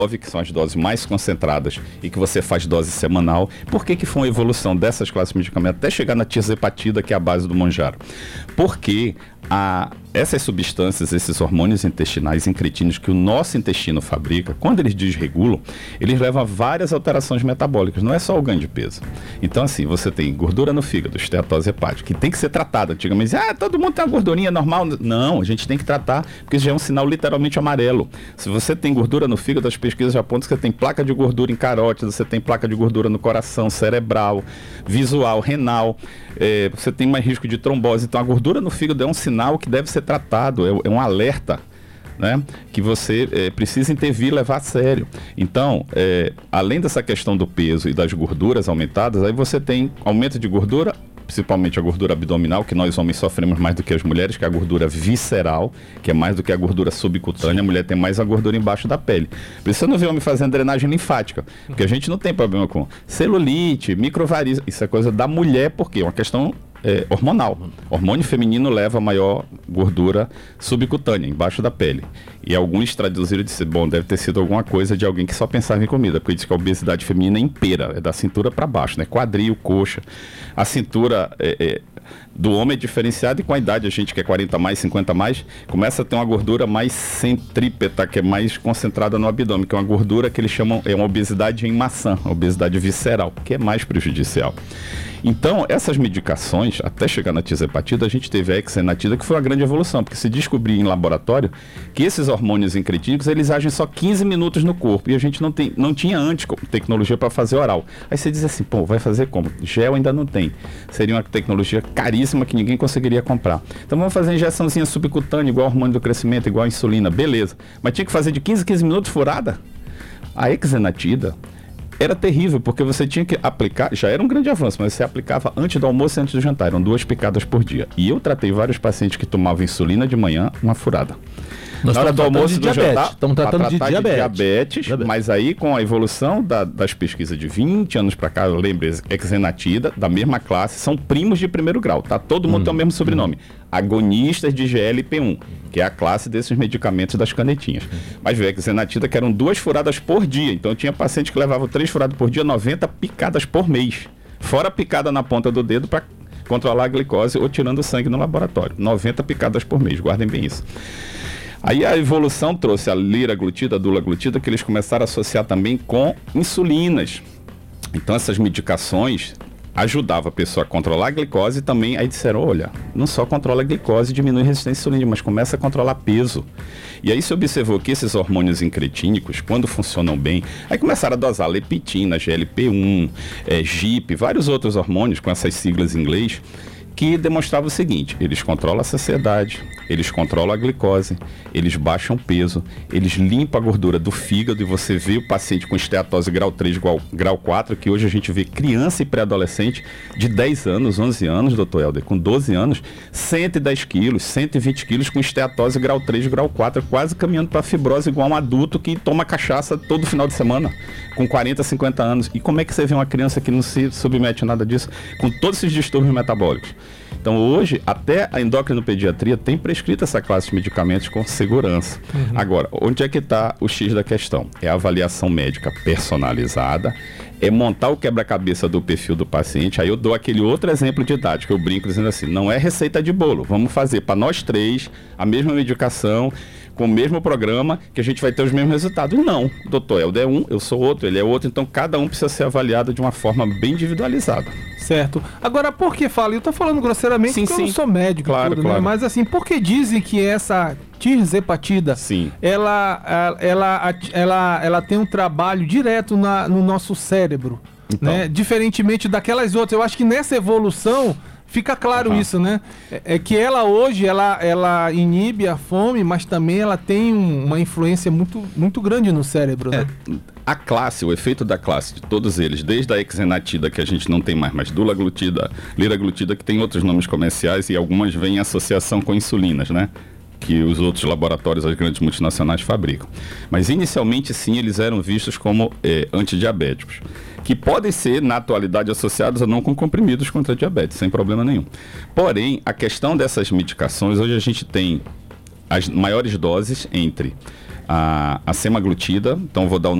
que são as doses mais concentradas e que você faz dose semanal. Por que foi uma evolução dessas classes de medicamentos até chegar na tirzepatida, que é a base do Mounjaro? Porque essas substâncias, esses hormônios intestinais incretínicos que o nosso intestino fabrica, quando eles desregulam, eles levam a várias alterações metabólicas, não é só o ganho de peso. Então, assim, você tem gordura no fígado, esteatose hepática, que tem que ser tratada. Antigamente, todo mundo tem uma gordurinha normal. Não, a gente tem que tratar, porque isso já é um sinal literalmente amarelo. Se você tem gordura no fígado, as pesquisas já apontam que você tem placa de gordura em carótida, você tem placa de gordura no coração, cerebral, visual, renal, você tem mais risco de trombose. Então, a gordura no fígado é um sinal que deve ser tratado, é um alerta, né, que você precisa intervir e levar a sério. Então, além dessa questão do peso e das gorduras aumentadas, aí você tem aumento de gordura, principalmente a gordura abdominal, que nós homens sofremos mais do que as mulheres, que é a gordura visceral, que é mais do que a gordura subcutânea. A mulher tem mais a gordura embaixo da pele. Por isso você não vê homem fazendo drenagem linfática, porque a gente não tem problema com celulite, microvariz, isso é coisa da mulher, porque é uma questão hormonal. Hormônio feminino leva a maior gordura subcutânea, embaixo da pele. E alguns traduziram e disseram, bom, deve ter sido alguma coisa de alguém que só pensava em comida, porque diz que a obesidade feminina é inteira, é da cintura para baixo, né? Quadril, coxa. A cintura do homem é diferenciada, e com a idade, a gente que é 40 mais, 50 mais, começa a ter uma gordura mais centrípeta, que é mais concentrada no abdômen, que é uma gordura que eles chamam, é uma obesidade em maçã, uma obesidade visceral, que é mais prejudicial. Então, essas medicações, até chegar na tirzepatida, a gente teve a hexenatida, que foi uma grande evolução, porque se descobriu em laboratório que esses hormônios incretínicos, eles agem só 15 minutos no corpo, e a gente não tinha antes tecnologia para fazer oral. Aí você diz assim, vai fazer como? Gel ainda não tem. Seria uma tecnologia caríssima que ninguém conseguiria comprar. Então vamos fazer injeçãozinha subcutânea, igual hormônio do crescimento, igual a insulina, beleza. Mas tinha que fazer de 15 minutos furada? A hexenatida era terrível, porque você tinha que aplicar, já era um grande avanço, mas você aplicava antes do almoço e antes do jantar, eram 2 picadas por dia. E eu tratei vários pacientes que tomavam insulina de manhã, uma furada. Nós na hora do almoço e do jantar, estamos tratando de diabetes. Mas aí com a evolução das pesquisas de 20 anos para cá, eu lembro, hexenatida, da mesma classe, são primos de primeiro grau, tá? Todo mundo tem o mesmo sobrenome. Agonistas de GLP-1, que é a classe desses medicamentos das canetinhas. Mas veio a hexenatida, que eram 2 furadas por dia. Então tinha paciente que levava 3 furadas por dia, 90 picadas por mês. Fora a picada na ponta do dedo para controlar a glicose ou tirando sangue no laboratório. 90 picadas por mês, guardem bem isso. Aí a evolução trouxe a liraglutida, a dulaglutida, que eles começaram a associar também com insulinas. Então essas medicações ajudavam a pessoa a controlar a glicose e também, aí disseram, olha, não só controla a glicose e diminui a resistência insulínica, mas começa a controlar peso. E aí se observou que esses hormônios incretínicos, quando funcionam bem, aí começaram a dosar leptina, GLP-1, GIP, vários outros hormônios com essas siglas em inglês, que demonstrava o seguinte, eles controlam a saciedade, eles controlam a glicose, eles baixam o peso, eles limpam a gordura do fígado, e você vê o paciente com esteatose grau 3, grau 4, que hoje a gente vê criança e pré-adolescente de 10 anos, 11 anos, doutor Helder, com 12 anos, 110 quilos, 120 quilos com esteatose grau 3, grau 4, quase caminhando para fibrose igual um adulto que toma cachaça todo final de semana, com 40, 50 anos. E como é que você vê uma criança que não se submete a nada disso, com todos esses distúrbios metabólicos? Então hoje, até a endocrinopediatria tem prescrito essa classe de medicamentos com segurança. Agora, onde é que está o X da questão? É a avaliação médica personalizada, é montar o quebra-cabeça do perfil do paciente. Aí eu dou aquele outro exemplo didático, eu brinco dizendo assim, não é receita de bolo, vamos fazer para nós 3 a mesma medicação, com o mesmo programa, que a gente vai ter os mesmos resultados. Não, doutor Helder é um, eu sou outro, ele é outro, então cada um precisa ser avaliado de uma forma bem individualizada. Certo. Agora, por que fala? Eu estou falando grosseiramente porque eu não sou médico, claro, tudo, claro. né? Mas assim, por que dizem que essa tirzepatida, ela tem um trabalho direto no nosso cérebro, então, né? Diferentemente daquelas outras. Eu acho que nessa evolução fica claro isso, né? É que ela hoje, ela inibe a fome, mas também ela tem uma influência muito, muito grande no cérebro, né? A classe, o efeito da classe de todos eles, desde a hexenatida, que a gente não tem mais, mas dulaglutida, liraglutida, que tem outros nomes comerciais e algumas vêm em associação com insulinas, né? Que os outros laboratórios, as grandes multinacionais fabricam. Mas inicialmente sim, eles eram vistos como antidiabéticos, que podem ser na atualidade associados ou não com comprimidos contra a diabetes, sem problema nenhum. Porém, a questão dessas medicações, hoje a gente tem as maiores doses entre a semaglutida, então vou dar o